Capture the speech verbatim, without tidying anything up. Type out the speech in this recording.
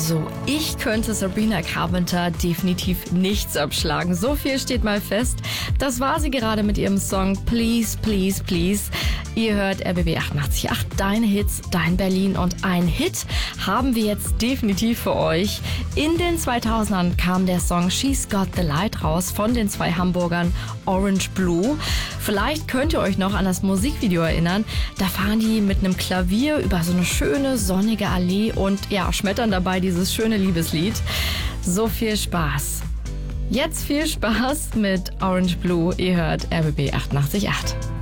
Also, ich könnte Sabrina Carpenter definitiv nichts abschlagen. So viel steht mal fest. Das war sie gerade mit ihrem Song Please, Please, Please. Ihr hört R B B achtundachtzig Komma acht, deine Hits, dein Berlin. Und ein Hit haben wir jetzt definitiv für euch. In den zweitausendern kam der Song She's Got the Light raus von den zwei Hamburgern Orange Blue. Vielleicht könnt ihr euch noch an das Musikvideo erinnern. Da fahren die mit einem Klavier über so eine schöne sonnige Allee und ja, schmettern dabei dieses schöne Liebeslied. So viel Spaß. Jetzt viel Spaß mit Orange Blue. Ihr hört R B B achtundachtzig Komma acht.